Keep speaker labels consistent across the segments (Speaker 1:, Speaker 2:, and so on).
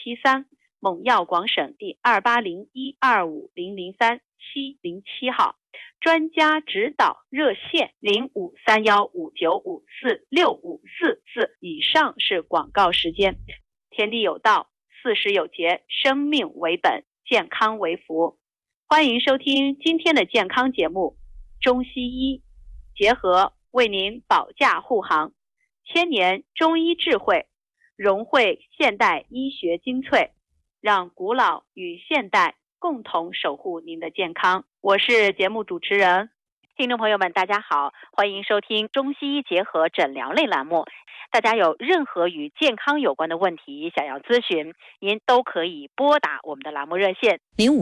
Speaker 1: 073，蒙药广省第280125003707号，专家指导热线053159546544，以上是广告时间。天地有道，40有节，生命为本，健康为福。欢迎收听今天的健康节目，中西医结合为您保驾护航，千年中医智慧融汇现代医学精粹，让古老与现代共同守护您的健康。我是节目主持人。听众朋友们大家好，欢迎收听中西医结合诊疗类栏目。大家有任何与健康有关的问题想要咨询，您都可以拨打我们的栏目热线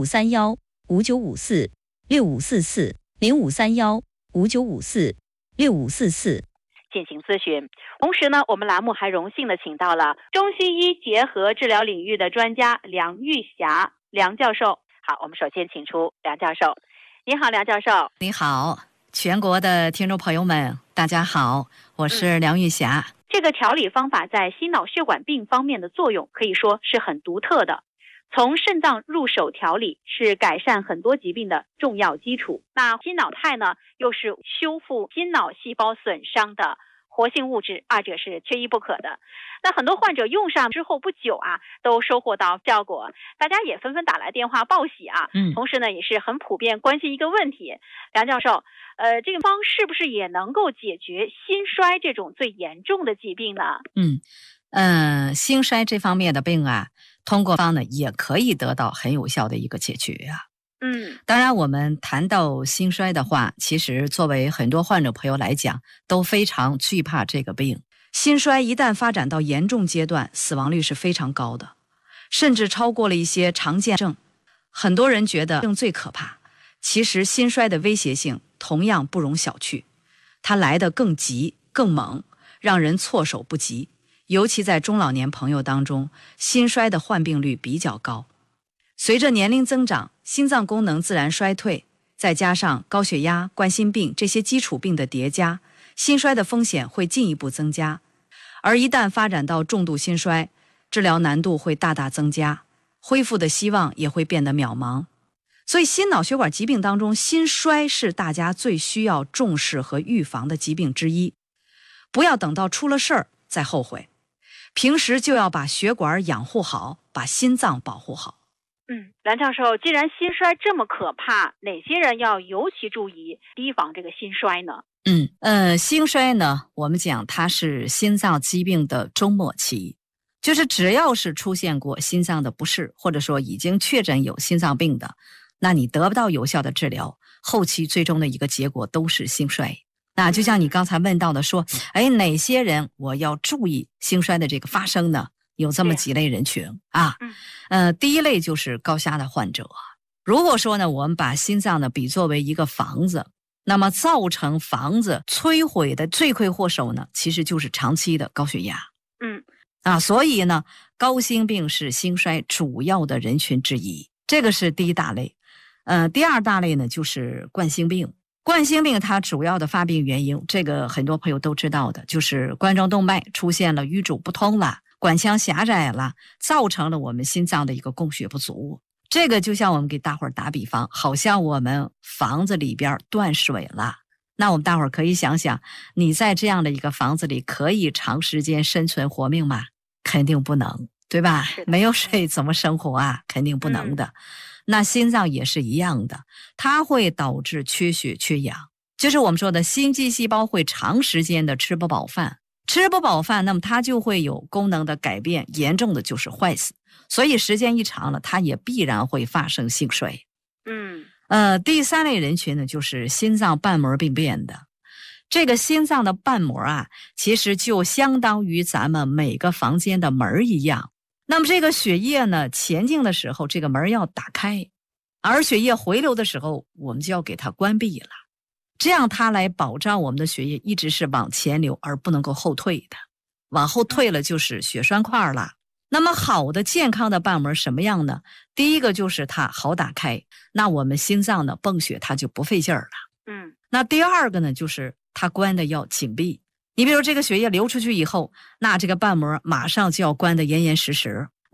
Speaker 2: 053159546544，053159546544
Speaker 1: 进行咨询。同时呢，我们栏目还荣幸的请到了中西医结合治疗领域的专家梁玉霞梁教授。好，我们首先请出梁教授。你好，梁教授。
Speaker 2: 你好，全国的听众朋友们大家好，我是梁玉霞。
Speaker 1: 这个调理方法在心脑血管病方面的作用可以说是很独特的，从肾脏入手调理是改善很多疾病的重要基础。那心脑肽呢，又是修复心脑细胞损伤的活性物质，二者是缺一不可的。那很多患者用上之后不久都收获到效果，大家也纷纷打来电话报喜同时呢，也是很普遍关心一个问题，梁教授，这个方是不是也能够解决心衰这种最严重的疾病呢？
Speaker 2: 心衰这方面的病通过方呢也可以得到很有效的一个解决当然我们谈到心衰的话，其实作为很多患者朋友来讲都非常惧怕这个病。心衰一旦发展到严重阶段，死亡率是非常高的，甚至超过了一些常见症。很多人觉得症最可怕，其实心衰的威胁性同样不容小觑，它来得更急更猛，让人措手不及。尤其在中老年朋友当中，心衰的患病率比较高。随着年龄增长，心脏功能自然衰退，再加上高血压、冠心病这些基础病的叠加，心衰的风险会进一步增加。而一旦发展到重度心衰，治疗难度会大大增加，恢复的希望也会变得渺茫。所以心脑血管疾病当中，心衰是大家最需要重视和预防的疾病之一。不要等到出了事儿再后悔，平时就要把血管养护好，把心脏保护好。
Speaker 1: 梁教授，既然心衰这么可怕，哪些人要尤其注意提防这个心衰呢？
Speaker 2: 心衰呢，我们讲它是心脏疾病的终末期，就是只要是出现过心脏的不适，或者说已经确诊有心脏病的，那你得不到有效的治疗，后期最终的一个结果都是心衰。那就像你刚才问到的说，哪些人我要注意心衰的这个发生呢？有这么几类人群第一类就是高压的患者。如果说呢，我们把心脏呢比作为一个房子，那么造成房子摧毁的罪魁祸首呢，其实就是长期的高血压。所以呢，高心病是心衰主要的人群之一，这个是第一大类。第二大类呢，就是冠心病。冠心病它主要的发病原因，这个很多朋友都知道的，就是冠状动脉出现了淤阻不通了，管腔狭窄了，造成了我们心脏的一个供血不足。这个就像我们给大伙儿打比方，好像我们房子里边断水了，那我们大伙儿可以想想，你在这样的一个房子里可以长时间生存活命吗？肯定不能，对吧？没有水怎么生活肯定不能的。那心脏也是一样的，它会导致缺血缺氧，就是我们说的心肌细胞会长时间的吃不饱饭，那么它就会有功能的改变，严重的就是坏死，所以时间一长了，它也必然会发生心衰。第三类人群呢，就是心脏瓣膜病变的。这个心脏的瓣膜其实就相当于咱们每个房间的门一样。那么这个血液呢，前进的时候这个门要打开，而血液回流的时候我们就要给它关闭了，这样它来保障我们的血液一直是往前流，而不能够后退的。往后退了就是血栓块了。那么好的健康的瓣膜什么样呢？第一个就是它好打开，那我们心脏呢泵血它就不费劲儿了。那第二个呢，就是它关的要紧闭。你比如这个血液流出去以后，那这个瓣膜马上就要关得严严实实，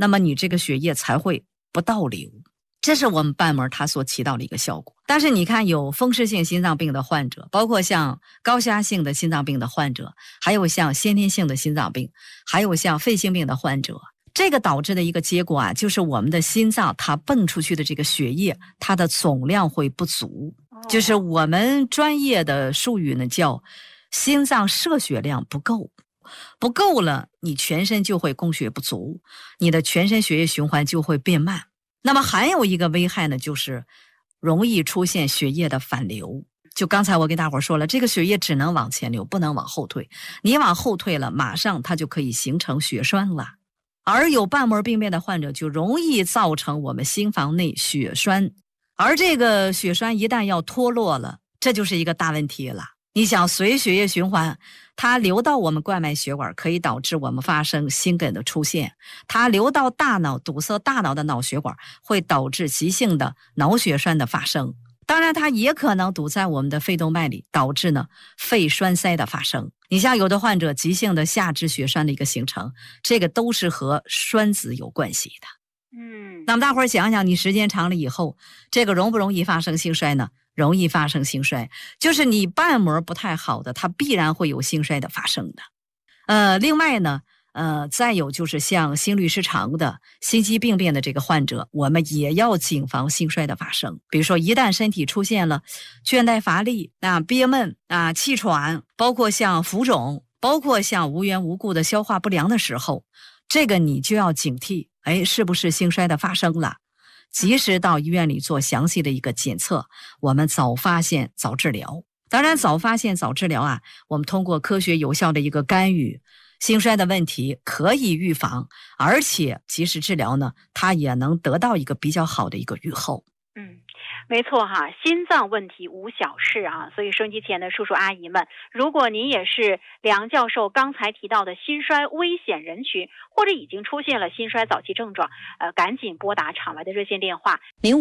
Speaker 2: 那么你这个血液才会不倒流。这是我们瓣膜它所起到的一个效果。但是你看，有风湿性心脏病的患者，包括像高血压性的心脏病的患者，还有像先天性的心脏病，还有像肺性病的患者，这个导致的一个结果啊，就是我们的心脏它泵出去的这个血液，它的总量会不足，就是我们专业的术语呢叫心脏摄血量不够。不够了，你全身就会供血不足，你的全身血液循环就会变慢。那么还有一个危害呢，就是容易出现血液的反流。就刚才我给大伙说了，这个血液只能往前流，不能往后退。你往后退了，马上它就可以形成血栓了。而有瓣膜病变的患者就容易造成我们心房内血栓，而这个血栓一旦要脱落了，这就是一个大问题了。你想随血液循环，它流到我们冠脉血管，可以导致我们发生心梗的出现；它流到大脑，堵塞大脑的脑血管，会导致急性的脑血栓的发生。当然，它也可能堵在我们的肺动脉里，导致呢肺栓塞的发生。你像有的患者急性的下肢血栓的一个形成，这个都是和栓子有关系的。那么大伙儿想想，你时间长了以后，这个容不容易发生心衰呢？容易发生心衰，就是你瓣膜不太好的，它必然会有心衰的发生的。另外呢，再有就是像心律失常的、心肌病变的这个患者，我们也要谨防心衰的发生。比如说，一旦身体出现了倦怠乏力、憋闷、气喘，包括像浮肿，包括像无缘无故的消化不良的时候，这个你就要警惕，是不是心衰的发生了？及时到医院里做详细的一个检测，我们早发现早治疗。当然早发现早治疗啊，我们通过科学有效的一个干预，心衰的问题可以预防，而且及时治疗呢，它也能得到一个比较好的一个预后。
Speaker 1: 没错哈，心脏问题无小事啊，所以收音机前的叔叔阿姨们，如果您也是梁教授刚才提到的心衰危险人群，或者已经出现了心衰早期症状，赶紧拨打场外的热线电话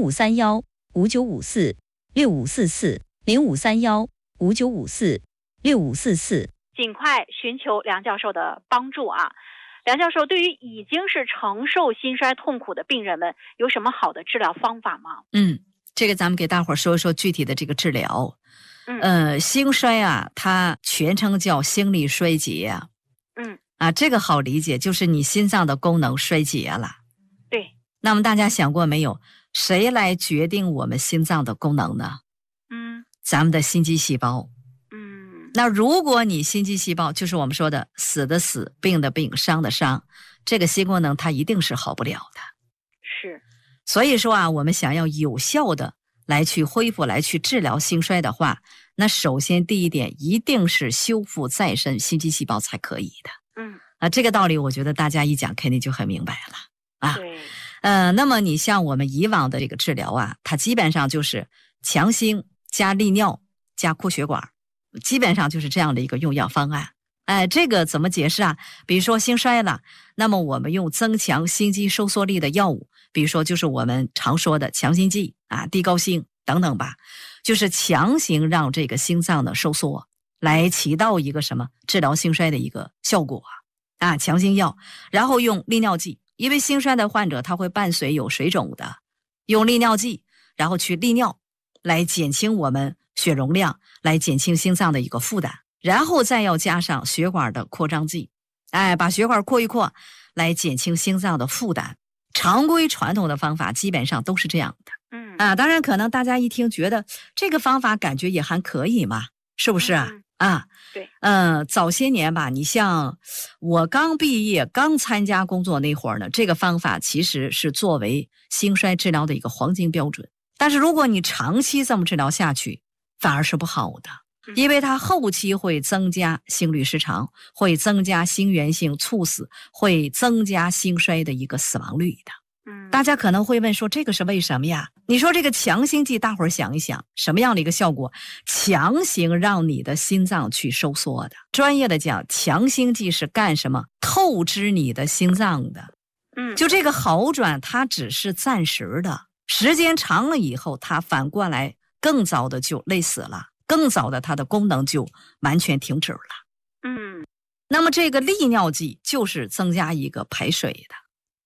Speaker 3: 0531-5954-6544，0531-5954-6544，
Speaker 1: 尽快寻求梁教授的帮助啊。梁教授，对于已经是承受心衰痛苦的病人们，有什么好的治疗方法吗？
Speaker 2: 这个咱们给大伙说一说具体的这个治疗。心衰啊，它全称叫心力衰竭啊。这个好理解，就是你心脏的功能衰竭了。
Speaker 1: 对。
Speaker 2: 那么大家想过没有，谁来决定我们心脏的功能呢？咱们的心肌细胞。那如果你心肌细胞就是我们说的死的死、病的病、伤的伤，这个心功能它一定是好不了的。
Speaker 1: 是。
Speaker 2: 所以说啊，我们想要有效的来去恢复、来去治疗心衰的话，那首先第一点一定是修复再生心肌细胞才可以的。这个道理我觉得大家一讲肯定就很明白了。
Speaker 1: 对。
Speaker 2: 那么你像我们以往的这个治疗啊，它基本上就是强心加利尿加扩血管，基本上就是这样的一个用药方案。这个怎么解释啊？比如说心衰了，那么我们用增强心肌收缩力的药物，比如说就是我们常说的强心剂地高辛等等吧，就是强行让这个心脏的收缩，来起到一个什么治疗心衰的一个效果强心药。然后用利尿剂，因为心衰的患者他会伴随有水肿的，用利尿剂然后去利尿，来减轻我们血容量，来减轻心脏的一个负担。然后再要加上血管的扩张剂，把血管扩一扩，来减轻心脏的负担。常规传统的方法基本上都是这样的。当然可能大家一听觉得这个方法感觉也还可以嘛，是不是
Speaker 1: 对。
Speaker 2: 早些年吧，你像我刚毕业刚参加工作那会儿呢，这个方法其实是作为心衰治疗的一个黄金标准。但是如果你长期这么治疗下去，反而是不好的。因为它后期会增加心律失常，会增加心源性猝死，会增加心衰的一个死亡率的。大家可能会问说，这个是为什么呀？你说这个强心剂，大伙儿想一想，什么样的一个效果？强行让你的心脏去收缩的。专业的讲，强心剂是干什么？透支你的心脏的。就这个好转，它只是暂时的，时间长了以后，它反过来更早的就累死了。更早的它的功能就完全停止了。那么这个利尿剂就是增加一个排水的。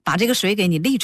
Speaker 2: 把这个水给你沥出